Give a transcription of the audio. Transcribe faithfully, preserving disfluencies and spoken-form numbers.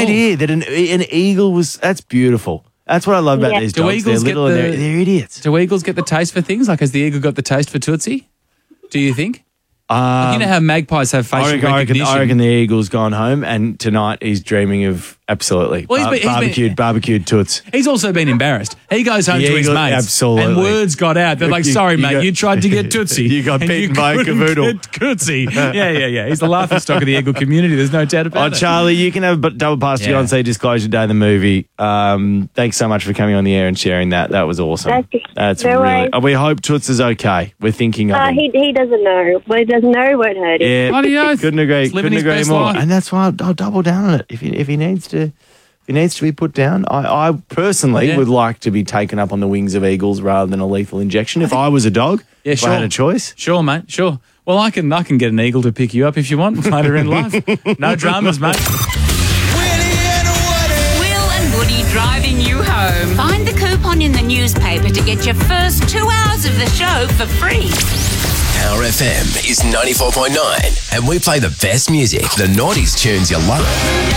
idea that an, an eagle was, that's beautiful. That's what I love about Yeah. these Do dogs. eagles They're get little and the- they're, they're idiots. Do eagles get the taste for things? Like, has the eagle got the taste for Tootsie? Do you think? Like, you know how magpies have facial I reckon, I, reckon, recognition? I reckon the eagle's gone home and tonight he's dreaming of, absolutely, Well, he's bar- been- he's been- barbecued, barbecued toots. He's also been embarrassed. He goes home The to his eagle- mates, absolutely. and words got out. They're like, You- "Sorry, you mate, got- you tried to get Tootsie. You got and beaten by a couldn't cavoodle." get Tootsie." Yeah, yeah, yeah. He's the laughing stock of the eagle community. There's no doubt Oh, about it. Charlie, you can have a double pass to Yeah. Beyonce Disclosure Day, the movie. Um, thanks so much for coming on the air and sharing that. That was awesome. That's- That's no really. worries. Oh, we hope Toots is okay. We're thinking of Ah, Uh, him. he he doesn't know. Well, he doesn't know, won't hurt him. Yeah, Bloody oath. couldn't agree. He's living Couldn't his agree best more. life. And that's why I'll, I'll double down on it. If he, if he needs to, if he needs to be put down, I, I personally Yeah. would like to be taken up on the wings of eagles rather than a lethal injection. If I was a dog, Yeah, if sure. I had a choice. Sure, mate. Sure. Well, I can I can get an eagle to pick you up if you want later in life. No dramas, mate. Will and Woody driving you home. Find the coupon in the newspaper to get your first two hours of the show for free. Power F M is ninety-four point nine, and we play the best music, the noughties tunes you love.